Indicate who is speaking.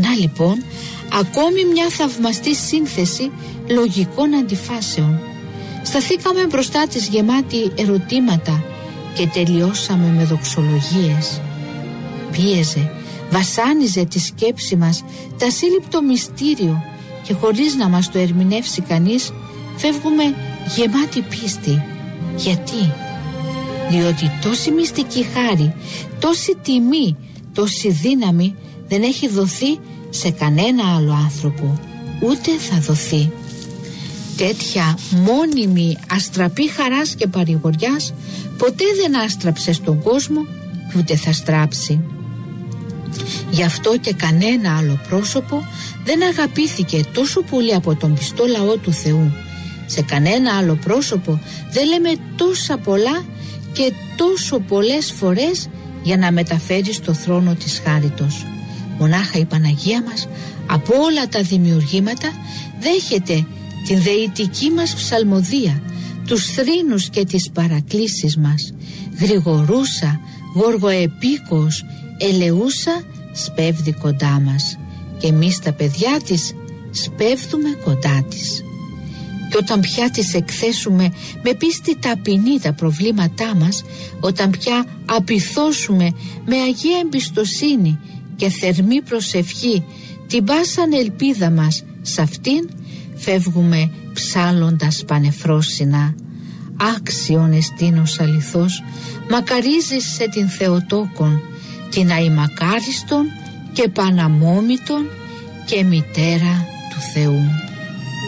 Speaker 1: Να λοιπόν, ακόμη μια θαυμαστή σύνθεση λογικών αντιφάσεων. Σταθήκαμε μπροστά της γεμάτη ερωτήματα και τελειώσαμε με δοξολογίες. Πίεζε, βασάνιζε τη σκέψη μας τα σύλληπτο μυστήριο και χωρίς να μας το ερμηνεύσει κανείς φεύγουμε γεμάτη πίστη. Γιατί? Διότι τόση μυστική χάρη, τόση τιμή, τόση δύναμη δεν έχει δοθεί σε κανένα άλλο άνθρωπο, ούτε θα δοθεί. Τέτοια μόνιμη αστραπή χαράς και παρηγοριάς ποτέ δεν άστραψε στον κόσμο και ούτε θα στράψει. Γι' αυτό και κανένα άλλο πρόσωπο δεν αγαπήθηκε τόσο πολύ από τον πιστό λαό του Θεού. Σε κανένα άλλο πρόσωπο δεν λέμε τόσα πολλά και τόσο πολλές φορές για να μεταφέρει στο θρόνο της χάριτος. Μονάχα η Παναγία μας από όλα τα δημιουργήματα δέχεται την δεητική μας ψαλμοδία, τους θρήνους και τις παρακλήσεις μας. Γρηγορούσα, γοργοεπίκος, ελεούσα, σπέβδει κοντά μας και εμείς τα παιδιά της σπέβδουμε κοντά της. Και όταν πια τις εκθέσουμε με πίστη ταπεινή τα προβλήματά μας, όταν πια απειθώσουμε με αγία εμπιστοσύνη και θερμή προσευχή την πάσαν ελπίδα μας σ' αυτήν, φεύγουμε ψάλλοντας πανεφρόσινα. Άξιον εστίνος αληθώς, μακαρίζεις σε την Θεοτόκον, την αημακάριστον και παναμόμητον και μητέρα του Θεού.